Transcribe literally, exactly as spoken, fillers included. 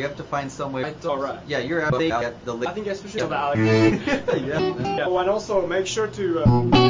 have to find some way. All right. Yeah, you're out at the. I think especially on the yeah. Alex. yeah. yeah. Oh, and also make sure to. Uh,